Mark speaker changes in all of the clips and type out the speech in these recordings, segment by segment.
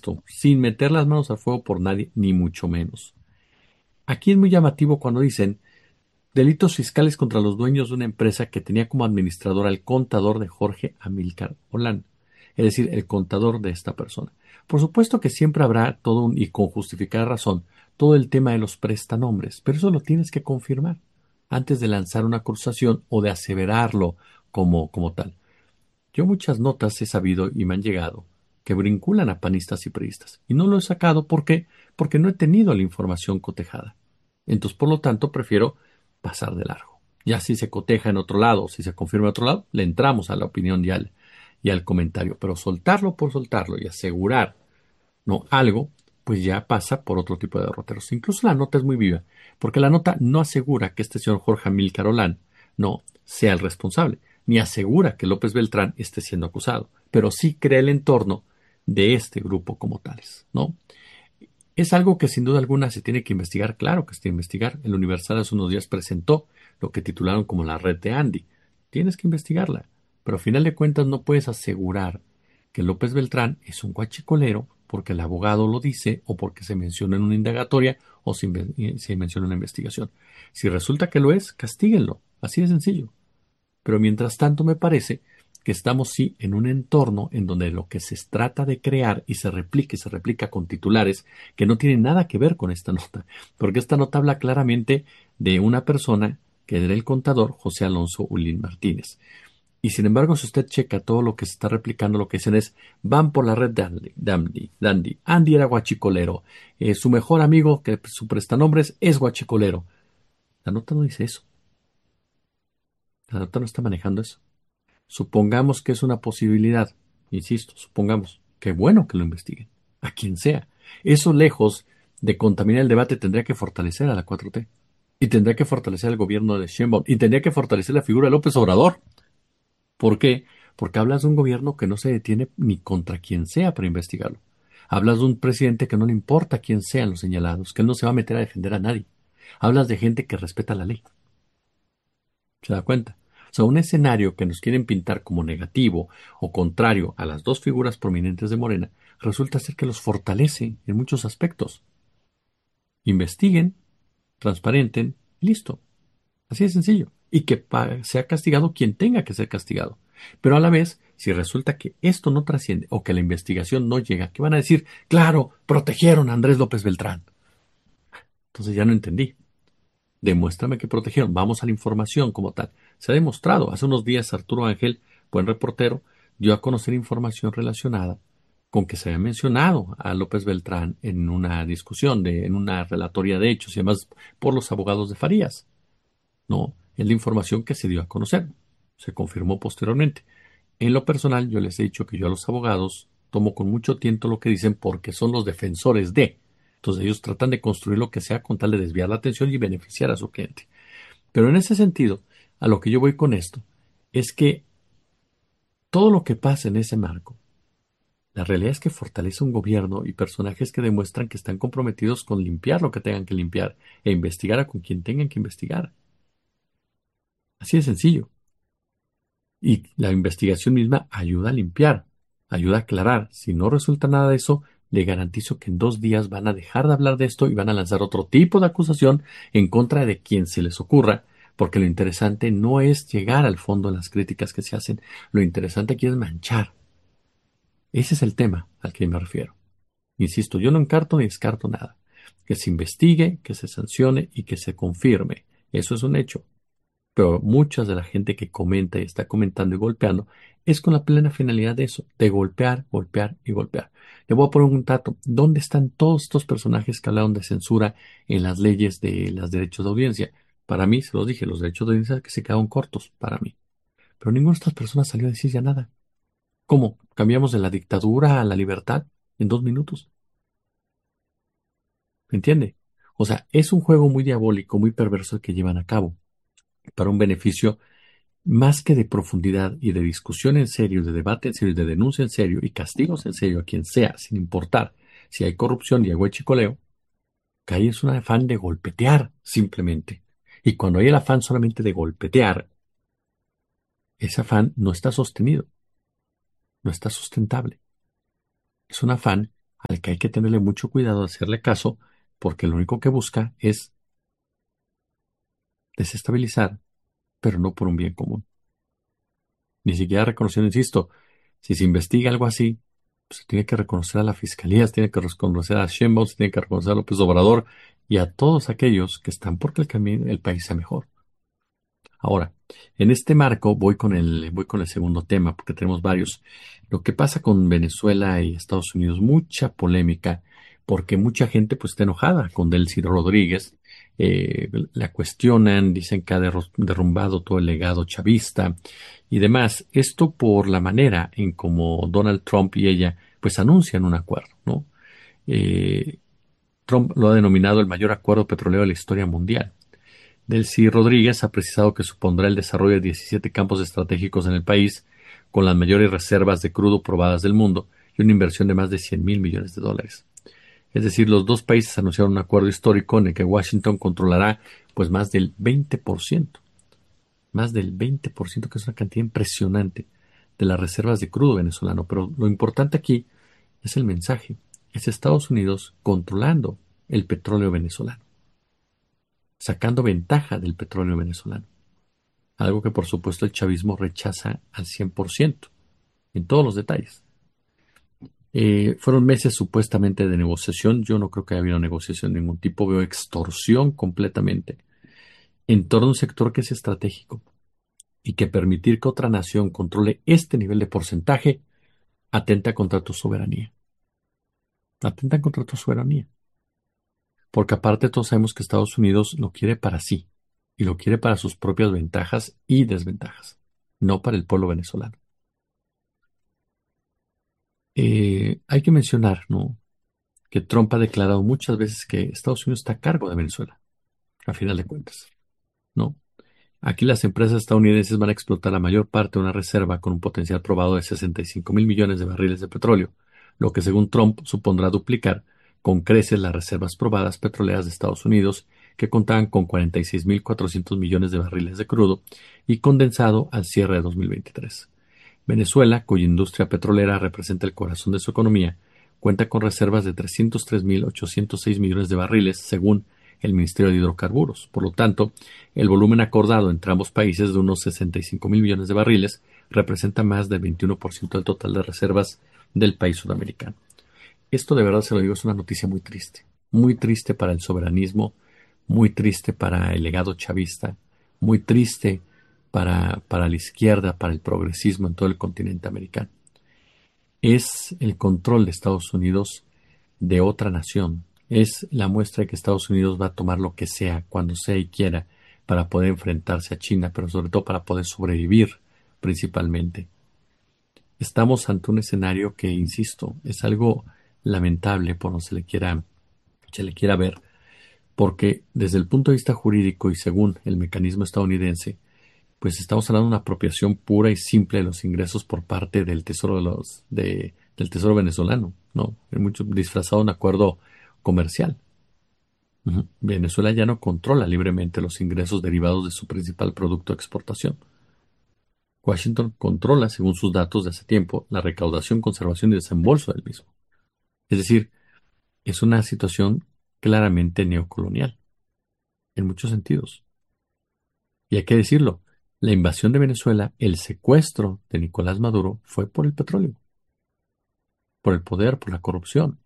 Speaker 1: supuesto, sin meter las manos al fuego por nadie, ni mucho menos. Aquí es muy llamativo cuando dicen delitos fiscales contra los dueños de una empresa que tenía como administrador al contador de Jorge Amílcar Olán, es decir, el contador de esta persona. Por supuesto que siempre habrá todo y con justificada razón, todo el tema de los prestanombres, pero eso lo tienes que confirmar antes de lanzar una acusación o de aseverarlo como tal. Yo muchas notas he sabido y me han llegado que vinculan a panistas y priistas, y no lo he sacado porque no he tenido la información cotejada. Entonces, por lo tanto, prefiero pasar de largo. Ya si se coteja en otro lado, si se confirma en otro lado, le entramos a la opinión y al comentario. Pero soltarlo por soltarlo y asegurar no algo, pues ya pasa por otro tipo de derroteros. Incluso la nota es muy viva, porque la nota no asegura que este señor Jorge Amílcar Olán no sea el responsable, ni asegura que López Beltrán esté siendo acusado, pero sí crea el entorno de este grupo como tales, ¿no? Es algo que sin duda alguna se tiene que investigar, claro que se tiene que investigar. El Universal hace unos días presentó lo que titularon como la red de Andy. Tienes que investigarla, pero a final de cuentas no puedes asegurar que López Beltrán es un guachicolero porque el abogado lo dice o porque se menciona en una indagatoria o se menciona en una investigación. Si resulta que lo es, castíguenlo, así de sencillo. Pero mientras tanto me parece que estamos sí en un entorno en donde lo que se trata de crear y se replica con titulares que no tienen nada que ver con esta nota, porque esta nota habla claramente de una persona que era el contador José Alonso Ulín Martínez. Y sin embargo, si usted checa todo lo que se está replicando, lo que dicen es, van por la red de Dandy. Andy era guachicolero. Su mejor amigo, que su prestanombres, es guachicolero. La nota no dice eso. La nota no está manejando eso. Supongamos que es una posibilidad, insisto, supongamos, qué bueno que lo investiguen, a quien sea. Eso lejos de contaminar el debate tendría que fortalecer a la 4T y tendría que fortalecer al gobierno de Sheinbaum y tendría que fortalecer la figura de López Obrador. ¿Por qué? Porque hablas de un gobierno que no se detiene ni contra quien sea para investigarlo. Hablas de un presidente que no le importa quién sean los señalados, que él no se va a meter a defender a nadie. Hablas de gente que respeta la ley. ¿Se da cuenta? O sea, un escenario que nos quieren pintar como negativo o contrario a las dos figuras prominentes de Morena, resulta ser que los fortalece en muchos aspectos. Investiguen, transparenten, y listo. Así de sencillo. Y que sea castigado quien tenga que ser castigado. Pero a la vez, si resulta que esto no trasciende o que la investigación no llega, ¿qué van a decir? Claro, protegieron a Andrés López Beltrán. Entonces ya no entendí. Demuéstrame que protegieron. Vamos a la información como tal. Se ha demostrado. Hace unos días Arturo Ángel, buen reportero, dio a conocer información relacionada con que se había mencionado a López Beltrán en una discusión, en una relatoría de hechos y además por los abogados de Farías. No, es la información que se dio a conocer. Se confirmó posteriormente. En lo personal, yo les he dicho que yo a los abogados tomo con mucho tiento lo que dicen porque son los defensores de. Entonces ellos tratan de construir lo que sea con tal de desviar la atención y beneficiar a su cliente. Pero en ese sentido, a lo que yo voy con esto, es que todo lo que pasa en ese marco, la realidad es que fortalece un gobierno y personajes que demuestran que están comprometidos con limpiar lo que tengan que limpiar e investigar a con quien tengan que investigar. Así de sencillo. Y la investigación misma ayuda a limpiar, ayuda a aclarar. Si no resulta nada de eso, le garantizo que en 2 días van a dejar de hablar de esto y van a lanzar otro tipo de acusación en contra de quien se les ocurra, porque lo interesante no es llegar al fondo de las críticas que se hacen, lo interesante aquí es manchar. Ese es el tema al que me refiero. Insisto, yo no encarto ni descarto nada. Que se investigue, que se sancione y que se confirme. Eso es un hecho. Pero mucha de la gente que comenta y está comentando y golpeando es con la plena finalidad de eso, de golpear, golpear y golpear. Le voy a poner un dato. ¿Dónde están todos estos personajes que hablaron de censura en las leyes de los derechos de audiencia? Para mí, se los dije, los derechos de audiencia que se quedaron cortos, para mí. Pero ninguna de estas personas salió a decir ya nada. ¿Cómo? ¿Cambiamos de la dictadura a la libertad en 2 minutos? ¿Me entiende? O sea, es un juego muy diabólico, muy perverso el que llevan a cabo para un beneficio más que de profundidad y de discusión en serio, de debate en serio, de denuncia en serio y castigos en serio a quien sea, sin importar si hay corrupción y hay huechicoleo, que ahí es un afán de golpetear simplemente. Y cuando hay el afán solamente de golpetear, ese afán no está sostenido, no está sustentable. Es un afán al que hay que tenerle mucho cuidado de hacerle caso, porque lo único que busca es desestabilizar, pero no por un bien común. Ni siquiera reconocer, insisto, si se investiga algo así, pues se tiene que reconocer a la Fiscalía, se tiene que reconocer a Sheinbaum, se tiene que reconocer a López Obrador y a todos aquellos que están porque el país sea mejor. Ahora, en este marco voy con el segundo tema, porque tenemos varios. Lo que pasa con Venezuela y Estados Unidos, mucha polémica, porque mucha gente pues está enojada con Delcy Rodríguez, la cuestionan, dicen que ha derrumbado todo el legado chavista y demás. Esto por la manera en como Donald Trump y ella pues anuncian un acuerdo, ¿no? Eh, Trump lo ha denominado el mayor acuerdo petrolero de la historia mundial. Delcy Rodríguez ha precisado que supondrá el desarrollo de 17 campos estratégicos en el país, con las mayores reservas de crudo probadas del mundo y una inversión de más de 100 mil millones de dólares. Es decir, los dos países anunciaron un acuerdo histórico en el que Washington controlará pues más del 20%, que es una cantidad impresionante de las reservas de crudo venezolano. Pero lo importante aquí es el mensaje, es Estados Unidos controlando el petróleo venezolano, sacando ventaja del petróleo venezolano. Algo que por supuesto el chavismo rechaza al 100%, en todos los detalles. Fueron meses supuestamente de negociación. Yo no creo que haya habido negociación de ningún tipo. Veo extorsión completamente en torno a un sector que es estratégico y que permitir que otra nación controle este nivel de porcentaje atenta contra tu soberanía. Atenta contra tu soberanía. Porque aparte todos sabemos que Estados Unidos lo quiere para sí y lo quiere para sus propias ventajas y desventajas, no para el pueblo venezolano. Hay que mencionar, ¿no?, que Trump ha declarado muchas veces que Estados Unidos está a cargo de Venezuela, a final de cuentas, ¿no? Aquí las empresas estadounidenses van a explotar la mayor parte de una reserva con un potencial probado de 65 mil millones de barriles de petróleo, lo que según Trump supondrá duplicar con creces las reservas probadas petroleras de Estados Unidos, que contaban con 46.400 millones de barriles de crudo y condensado al cierre de 2023. Venezuela, cuya industria petrolera representa el corazón de su economía, cuenta con reservas de 303.806 millones de barriles, según el Ministerio de Hidrocarburos. Por lo tanto, el volumen acordado entre ambos países de unos 65.000 millones de barriles representa más del 21% del total de reservas del país sudamericano. Esto, de verdad se lo digo, es una noticia muy triste para el soberanismo, muy triste para el legado chavista, muy triste para la izquierda, para el progresismo en todo el continente americano. Es el control de Estados Unidos de otra nación. Es la muestra de que Estados Unidos va a tomar lo que sea, cuando sea y quiera, para poder enfrentarse a China, pero sobre todo para poder sobrevivir principalmente. Estamos ante un escenario que, insisto, es algo lamentable por donde se le quiera ver, porque desde el punto de vista jurídico y según el mecanismo estadounidense, pues estamos hablando de una apropiación pura y simple de los ingresos por parte del Tesoro del Tesoro venezolano, ¿no? Es mucho disfrazado de un acuerdo comercial. Venezuela ya no controla libremente los ingresos derivados de su principal producto de exportación. Washington controla, según sus datos de hace tiempo, la recaudación, conservación y desembolso del mismo. Es decir, es una situación claramente neocolonial, en muchos sentidos. Y hay que decirlo, la invasión de Venezuela, el secuestro de Nicolás Maduro fue por el petróleo, por el poder, por la corrupción.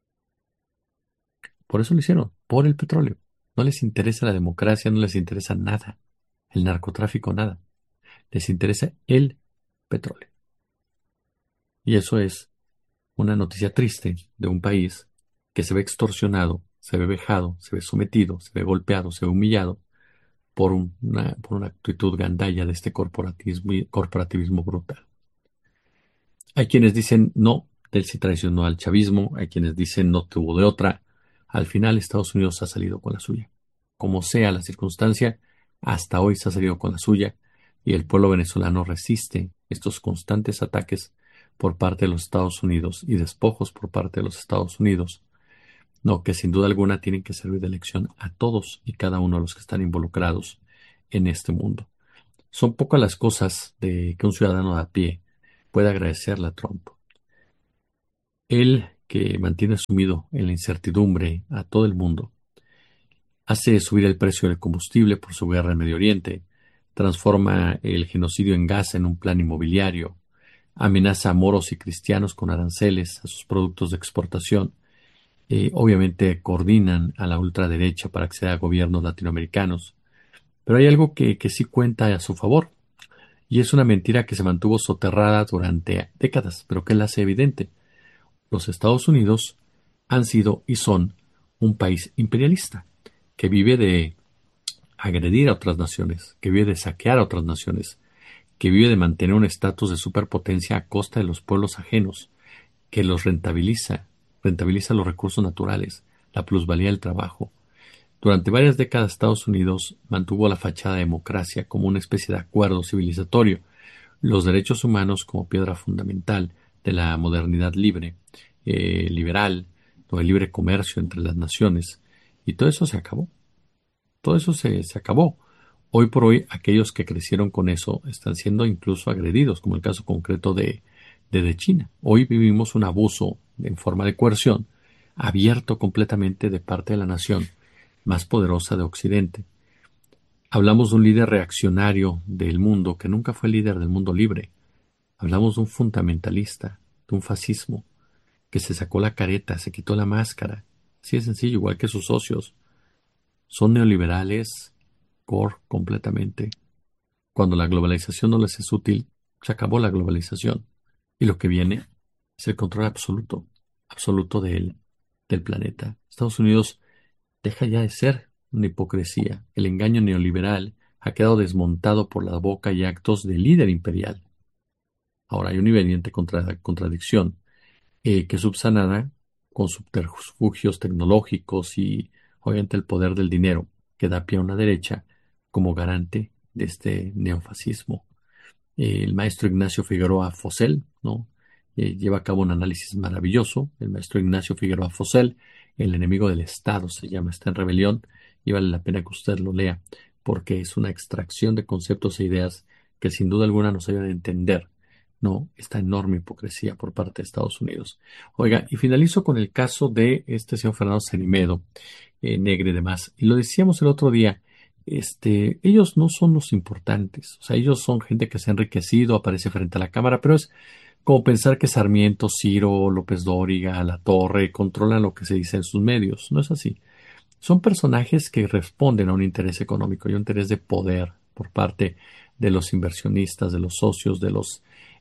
Speaker 1: Por eso lo hicieron, por el petróleo. No les interesa la democracia, no les interesa nada, el narcotráfico, nada. Les interesa el petróleo. Y eso es una noticia triste de un país que se ve extorsionado, se ve vejado, se ve sometido, se ve golpeado, se ve humillado por una actitud gandalla de este corporativismo brutal. Hay quienes dicen no, Delcy traicionó al chavismo, hay quienes dicen no tuvo de otra. Al final Estados Unidos ha salido con la suya. Como sea la circunstancia, hasta hoy se ha salido con la suya y el pueblo venezolano resiste estos constantes ataques por parte de los Estados Unidos y despojos por parte de los Estados Unidos, no, que sin duda alguna tienen que servir de lección a todos y cada uno de los que están involucrados en este mundo. Son pocas las cosas de que un ciudadano de a pie puede agradecerle a Trump. Él que mantiene sumido en la incertidumbre a todo el mundo. Hace subir el precio del combustible por su guerra en Medio Oriente, transforma el genocidio en Gaza en un plan inmobiliario, amenaza a moros y cristianos con aranceles a sus productos de exportación. Obviamente coordinan a la ultraderecha para acceder a gobiernos latinoamericanos. Pero hay algo que sí cuenta a su favor, y es una mentira que se mantuvo soterrada durante décadas, pero que la hace evidente. Los Estados Unidos han sido y son un país imperialista, que vive de agredir a otras naciones, que vive de saquear a otras naciones, que vive de mantener un estatus de superpotencia a costa de los pueblos ajenos, que los rentabiliza los recursos naturales, la plusvalía del trabajo. Durante varias décadas Estados Unidos mantuvo la fachada de democracia como una especie de acuerdo civilizatorio, los derechos humanos como piedra fundamental de la modernidad libre, liberal, o el libre comercio entre las naciones. Y todo eso se acabó. Todo eso se acabó. Hoy por hoy, aquellos que crecieron con eso están siendo incluso agredidos, como el caso concreto de China. Hoy vivimos un abuso en forma de coerción abierto completamente de parte de la nación más poderosa de Occidente. Hablamos de un líder reaccionario del mundo que nunca fue líder del mundo libre. Hablamos de un fundamentalista, de un fascismo, que se sacó la careta, se quitó la máscara. Así de sencillo, igual que sus socios. Son neoliberales, core completamente. Cuando la globalización no les es útil, se acabó la globalización. Y lo que viene es el control absoluto, absoluto del planeta. Estados Unidos deja ya de ser una hipocresía. El engaño neoliberal ha quedado desmontado por la boca y actos del líder imperial. Ahora hay una evidente contradicción que subsanada con subterfugios tecnológicos y obviamente el poder del dinero que da pie a una derecha como garante de este neofascismo. El maestro Ignacio Figueroa Fosel, ¿no? Lleva a cabo un análisis maravilloso. El maestro Ignacio Figueroa Fosel, El enemigo del Estado, se llama, está en rebelión y vale la pena que usted lo lea porque es una extracción de conceptos e ideas que sin duda alguna nos ayudan a entender, ¿no? Esta enorme hipocresía por parte de Estados Unidos. Oiga, y finalizo con el caso de este señor Fernando Cerimedo, Negre y demás. Y lo decíamos el otro día, ellos no son los importantes, o sea, ellos son gente que se ha enriquecido, aparece frente a la cámara, pero es como pensar que Sarmiento, Ciro, López Dóriga, La Torre controlan lo que se dice en sus medios. No es así. Son personajes que responden a un interés económico y un interés de poder por parte de los inversionistas, de los socios, de los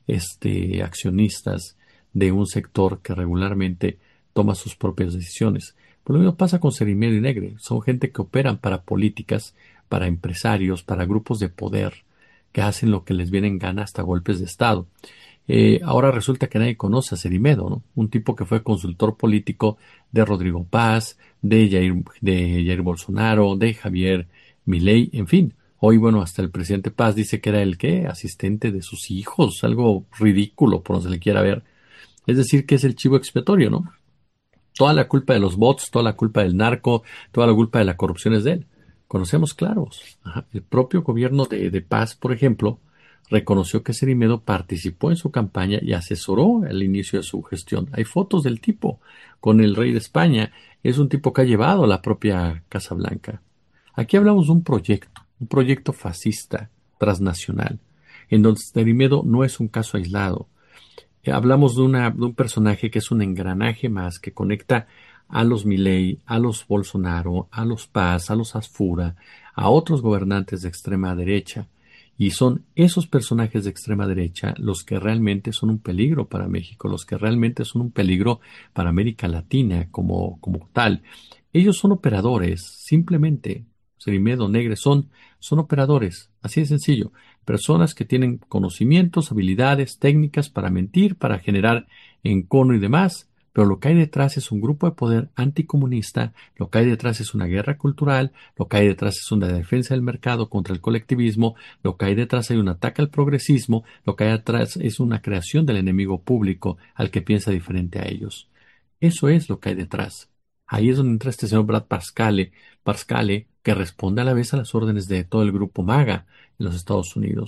Speaker 1: accionistas de un sector que regularmente toma sus propias decisiones. Por lo mismo pasa con Cerimedo y Negre. Son gente que operan para políticas, para empresarios, para grupos de poder, que hacen lo que les viene en gana hasta golpes de Estado. Ahora resulta que nadie conoce a Cerimedo, ¿no? Un tipo que fue consultor político de Rodrigo Paz, de Jair Bolsonaro, de Javier Milei, en fin. Hoy, bueno, hasta el presidente Paz dice que era el ¿qué? Asistente de sus hijos, algo ridículo por donde se le quiera ver. Es decir, que es el chivo expiatorio, ¿no? Toda la culpa de los bots, toda la culpa del narco, toda la culpa de la corrupción es de él. Conocemos claros. Ajá. El propio gobierno de Paz, por ejemplo, reconoció que Cerimedo participó en su campaña y asesoró al inicio de su gestión. Hay fotos del tipo con el rey de España. Es un tipo que ha llevado a la propia Casa Blanca. Aquí hablamos de un proyecto fascista, transnacional, en donde Cerimedo no es un caso aislado. Hablamos de un personaje que es un engranaje más que conecta a los Milei, a los Bolsonaro, a los Paz, a los Asfura, a otros gobernantes de extrema derecha. Y son esos personajes de extrema derecha los que realmente son un peligro para México, los que realmente son un peligro para América Latina como tal. Ellos son operadores, simplemente. Cerimedo, Negre, son operadores, así de sencillo. Personas que tienen conocimientos, habilidades, técnicas para mentir, para generar encono y demás, pero lo que hay detrás es un grupo de poder anticomunista, lo que hay detrás es una guerra cultural, lo que hay detrás es una defensa del mercado contra el colectivismo, lo que hay detrás hay un ataque al progresismo, lo que hay detrás es una creación del enemigo público al que piensa diferente a ellos. Eso es lo que hay detrás. Ahí es donde entra este señor Brad Parscale, que responde a la vez a las órdenes de todo el grupo MAGA en los Estados Unidos.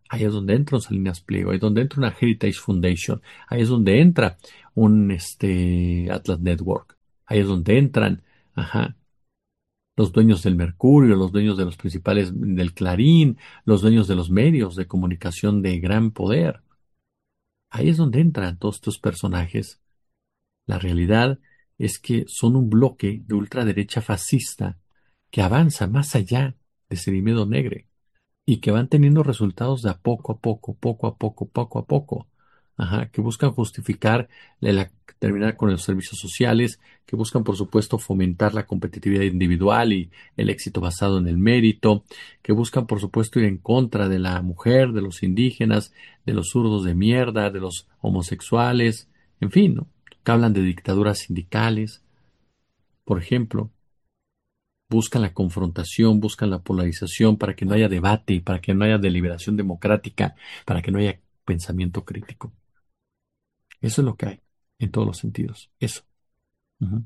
Speaker 1: Ahí es donde entra un Salinas Pliego, ahí es donde entra una Heritage Foundation, ahí es donde entra un Atlas Network, ahí es donde entran, ajá, los dueños del Mercurio, los dueños de los principales del Clarín, los dueños de los medios de comunicación de gran poder. Ahí es donde entran todos estos personajes. La realidad es que son un bloque de ultraderecha fascista que avanza más allá de Sedimiedo Negre y que van teniendo resultados de a poco a poco, poco a poco, poco a poco. Ajá, que buscan justificar terminar con los servicios sociales, que buscan, por supuesto, fomentar la competitividad individual y el éxito basado en el mérito, que buscan, por supuesto, ir en contra de la mujer, de los indígenas, de los zurdos de mierda, de los homosexuales, en fin, ¿no? Que hablan de dictaduras sindicales, por ejemplo. Buscan la confrontación, buscan la polarización para que no haya debate, para que no haya deliberación democrática, para que no haya pensamiento crítico. Eso es lo que hay, en todos los sentidos. Eso. Ujú.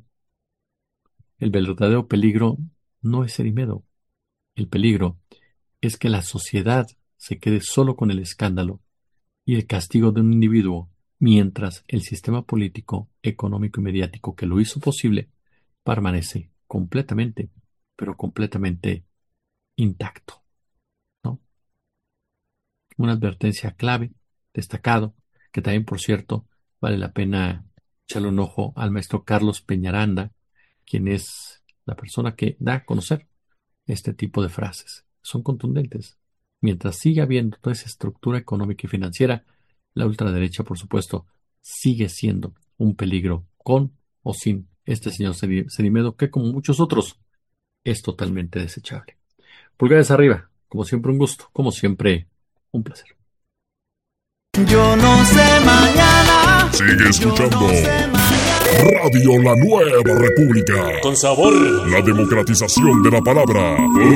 Speaker 1: El verdadero peligro no es Erimedo. El peligro es que la sociedad se quede solo con el escándalo y el castigo de un individuo, mientras el sistema político, económico y mediático que lo hizo posible permanece completamente, pero completamente intacto, ¿no? Una advertencia clave, destacado, que también, por cierto, vale la pena echarle un ojo al maestro Carlos Peñaranda, quien es la persona que da a conocer este tipo de frases. Son contundentes. Mientras siga habiendo toda esa estructura económica y financiera, la ultraderecha, por supuesto, sigue siendo un peligro con o sin este señor Cerimedo, que como muchos otros es totalmente desechable. Pulgares arriba, como siempre un gusto, como siempre un placer.
Speaker 2: Yo no sé mañana.
Speaker 3: Sigue escuchando Radio La Nueva República.
Speaker 4: Con sabor.
Speaker 3: La democratización de la palabra.